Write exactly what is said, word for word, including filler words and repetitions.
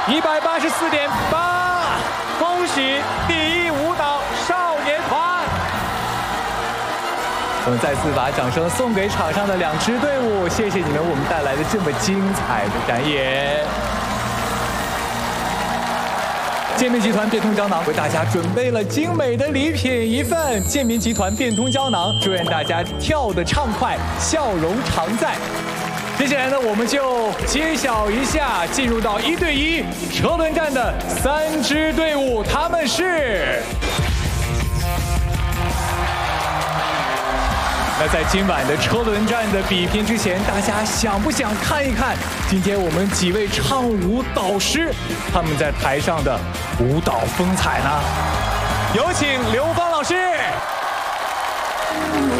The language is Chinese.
一百八十四点八，恭喜第一舞蹈少年团！我们再次把掌声送给场上的两支队伍，谢谢你们为我们带来的这么精彩的展演。健民集团变通胶囊为大家准备了精美的礼品一份。健民集团变通胶囊，祝愿大家跳得畅快，笑容常在。接下来呢，我们就揭晓一下进入到一对一车轮战的三支队伍，他们是。那在今晚的车轮战的比拼之前，大家想不想看一看今天我们几位唱舞导师他们在台上的舞蹈风采呢？有请刘芳老师。